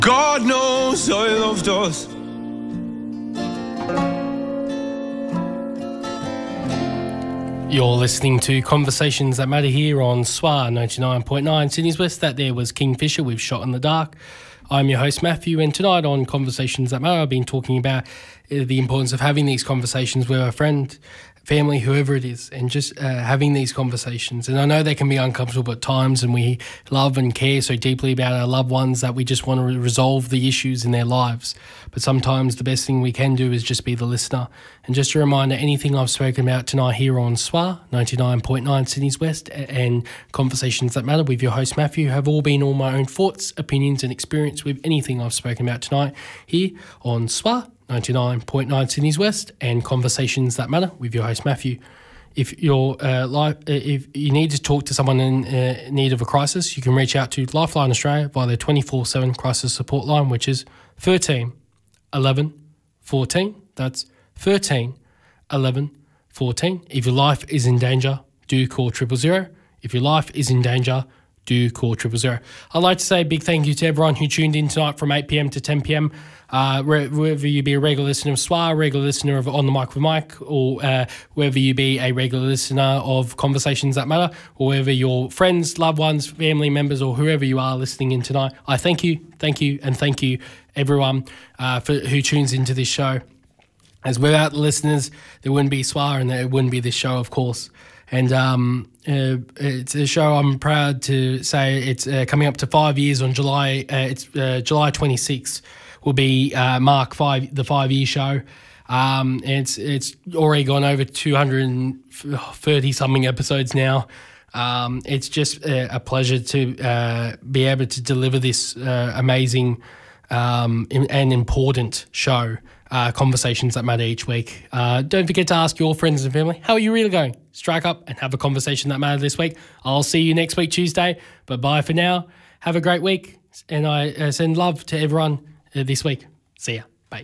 God knows I loved us. You're listening to Conversations That Matter here on SWA 99.9 Sydney's West. That there was Kingfisher with Shot in the Dark. I'm your host Matthew, and tonight on Conversations That Matter I've been talking about the importance of having these conversations with a friend, family, whoever it is, and just having these conversations. And I know they can be uncomfortable at times, and we love and care so deeply about our loved ones that we just want to resolve the issues in their lives. But sometimes the best thing we can do is just be the listener. And just a reminder, anything I've spoken about tonight here on SWA 99.9 Sydney's West and Conversations That Matter with your host Matthew have all been all my own thoughts, opinions and experience with anything I've spoken about tonight here on SWA 99.9 Sydney's West and Conversations That Matter with your host Matthew. If you're if you need to talk to someone in need of a crisis, you can reach out to Lifeline Australia via their 24/7 crisis support line, which is 13 11 14. That's 13 11 14. If your life is in danger, do call 000. If your life is in danger, do call 000. I'd like to say a big thank you to everyone who tuned in tonight from 8 p.m. to 10 p.m. Whether you be a regular listener of SWA, a regular listener of On the Mic with Mike, or whether you be a regular listener of Conversations That Matter, or whether your friends, loved ones, family members, or whoever you are listening in tonight, I thank you, and thank you everyone who tunes into this show. As without the listeners, there wouldn't be SWA and there wouldn't be this show, of course. And it's a show I'm proud to say it's coming up to 5 years on July. It's July 26th will be the 5-year show. It's already gone over 230 something episodes now. It's just a pleasure to be able to deliver this amazing and important show. Conversations that matter each week. Don't forget to ask your friends and family, how are you really going? Strike up and have a conversation that matters this week. I'll see you next week, Tuesday. But bye for now. Have a great week. And I send love to everyone this week. See ya. Bye.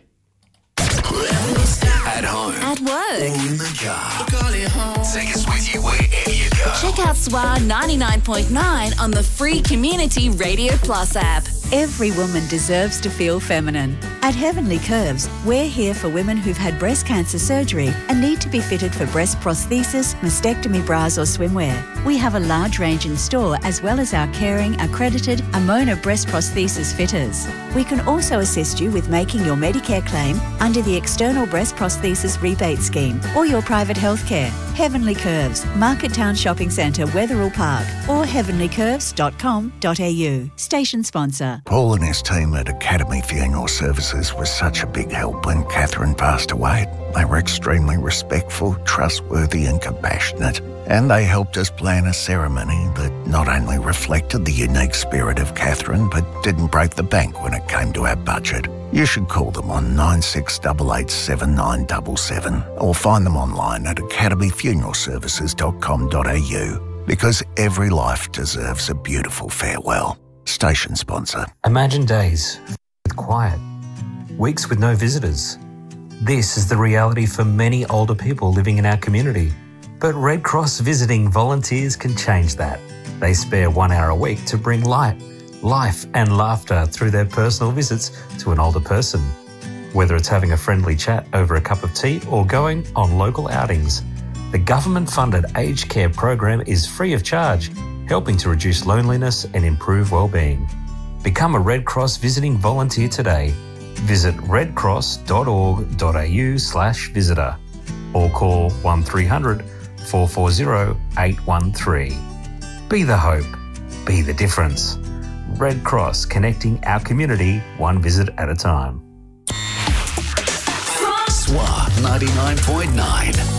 At home. At work. Or in the car. Take us with you wherever you go. Check out SWA 99.9 on the free Community Radio Plus app. Every woman deserves to feel feminine. At Heavenly Curves, we're here for women who've had breast cancer surgery and need to be fitted for breast prosthesis, mastectomy bras or swimwear. We have a large range in store as well as our caring, accredited Amona breast prosthesis fitters. We can also assist you with making your Medicare claim under the External Breast Prosthesis Rebate Scheme or your private healthcare. Heavenly Curves, Market Town Shopping Centre, Wetherill Park, or heavenlycurves.com.au. Station sponsor. Paul and his team at Academy Funeral Services was such a big help when Catherine passed away. They were extremely respectful, trustworthy and compassionate, and they helped us plan a ceremony that not only reflected the unique spirit of Catherine but didn't break the bank when it came to our budget. You should call them on 96887977 or find them online at academyfuneralservices.com.au because every life deserves a beautiful farewell. Station sponsor. Imagine days with quiet, weeks with no visitors. This is the reality for many older people living in our community. But Red Cross visiting volunteers can change that. They spare 1 hour a week to bring light, life and laughter through their personal visits to an older person. Whether it's having a friendly chat over a cup of tea or going on local outings, the government-funded aged care program is free of charge, helping to reduce loneliness and improve well-being. Become a Red Cross visiting volunteer today. Visit redcross.org.au/visitor or call 1300 440 813. Be the hope. Be the difference. Red Cross, connecting our community one visit at a time. SWA 99.9.